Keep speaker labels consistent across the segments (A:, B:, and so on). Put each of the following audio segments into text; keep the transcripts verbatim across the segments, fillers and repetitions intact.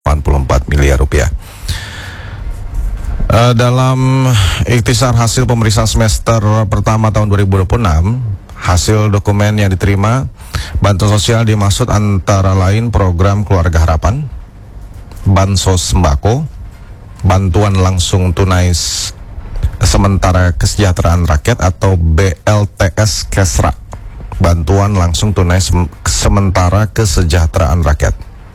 A: delapan puluh empat miliar rupiah. Uh, dalam ikhtisar hasil pemeriksaan semester pertama tahun dua ribu dua puluh enam, hasil dokumen yang diterima bantuan sosial dimaksud antara lain program Keluarga Harapan, Bansos Sembako, bantuan langsung tunai sementara kesejahteraan rakyat atau B L T S Kesra, bantuan langsung tunai sem sementara kesejahteraan rakyat.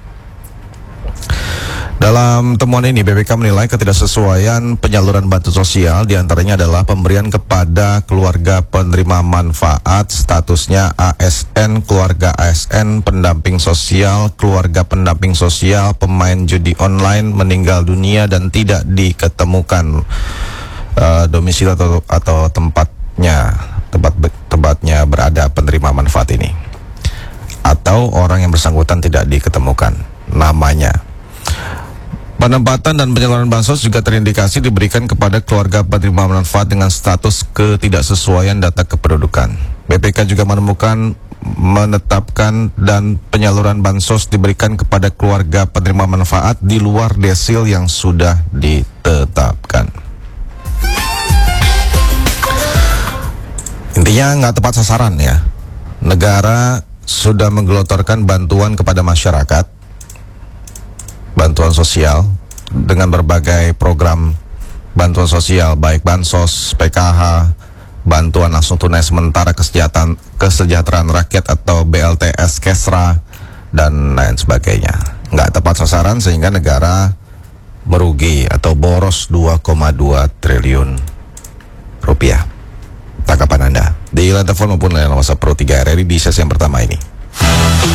A: Dalam temuan ini, B P K menilai ketidaksesuaian penyaluran bantuan sosial diantaranya adalah pemberian kepada keluarga penerima manfaat statusnya A S N, keluarga A S N, pendamping sosial, keluarga pendamping sosial, pemain judi online, meninggal dunia dan tidak diketemukan uh, domisili atau, atau tempatnya tempat tempatnya berada penerima manfaat ini, atau orang yang bersangkutan tidak diketemukan namanya. Penempatan dan penyaluran bansos juga terindikasi diberikan kepada keluarga penerima manfaat dengan status ketidaksesuaian data kependudukan. B P K juga menemukan, menetapkan dan penyaluran bansos diberikan kepada keluarga penerima manfaat di luar desil yang sudah ditetapkan. Intinya nggak tepat sasaran ya. Negara sudah menggelontorkan bantuan kepada masyarakat, bantuan sosial dengan berbagai program bantuan sosial, baik bansos, P K H, bantuan langsung tunai sementara kesejahteraan, kesejahteraan rakyat atau B L T S Kesra dan lain sebagainya. Nggak tepat sasaran sehingga negara merugi atau boros dua koma dua triliun rupiah. Tanggapan Anda di line telepon maupun line WhatsApp Pro tiga R R I di sesi yang pertama ini.